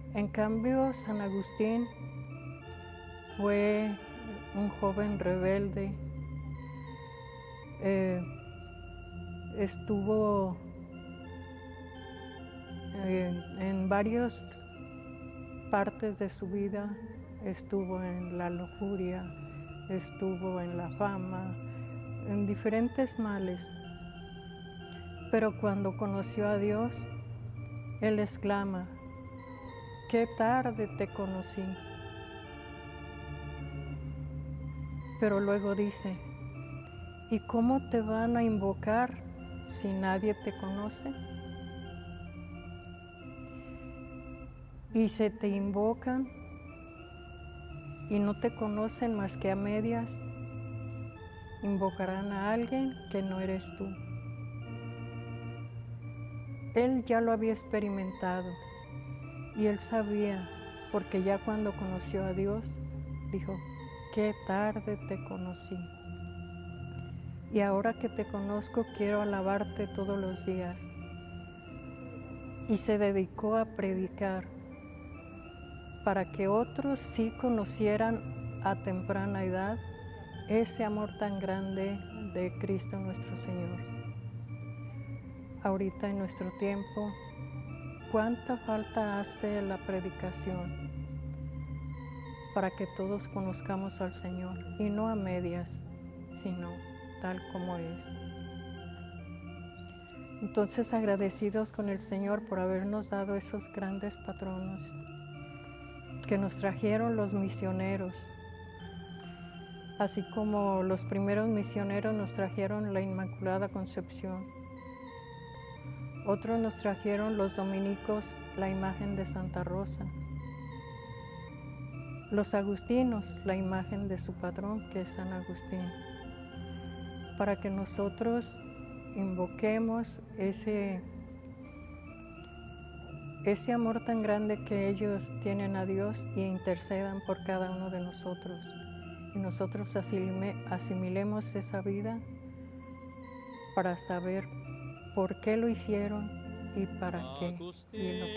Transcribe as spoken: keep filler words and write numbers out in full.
En cambio, San Agustín fue un joven rebelde, eh, estuvo eh, en varias partes de su vida, estuvo en la lujuria, estuvo en la fama, en diferentes males. Pero cuando conoció a Dios, él exclama: "Qué tarde te conocí". Pero luego dice: "¿Y cómo te van a invocar si nadie te conoce? Y se te invocan y no te conocen más que a medias, invocarán a alguien que no eres tú". Él ya lo había experimentado y él sabía, porque ya cuando conoció a Dios, dijo: "Qué tarde te conocí. Y ahora que te conozco, quiero alabarte todos los días". Y se dedicó a predicar para que otros sí conocieran a temprana edad ese amor tan grande de Cristo nuestro Señor. Ahorita en nuestro tiempo, ¿cuánta falta hace la predicación para que todos conozcamos al Señor? Y no a medias, sino tal como es. Entonces, agradecidos con el Señor por habernos dado esos grandes patronos que nos trajeron los misioneros, así como los primeros misioneros nos trajeron la Inmaculada Concepción. Otros nos trajeron los dominicos la imagen de Santa Rosa. Los agustinos la imagen de su patrón, que es San Agustín, para que nosotros invoquemos ese, ese amor tan grande que ellos tienen a Dios y intercedan por cada uno de nosotros. Y nosotros asimile, asimilemos esa vida para saber por qué lo hicieron y para qué y lo que